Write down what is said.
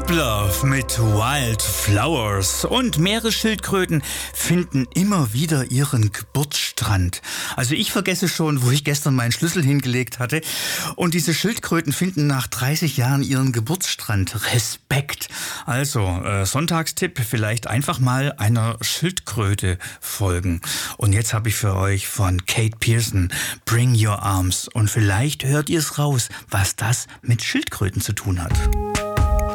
Love mit Wildflowers. Und Meeresschildkröten finden immer wieder ihren Geburtsstrand. Also ich vergesse schon, wo ich gestern meinen Schlüssel hingelegt hatte. Und diese Schildkröten finden nach 30 Jahren ihren Geburtsstrand. Respekt. Also, Sonntagstipp, vielleicht einfach mal einer Schildkröte folgen. Und jetzt habe ich für euch von Kate Pierson Bring Your Arms. Und vielleicht hört ihr es raus, was das mit Schildkröten zu tun hat.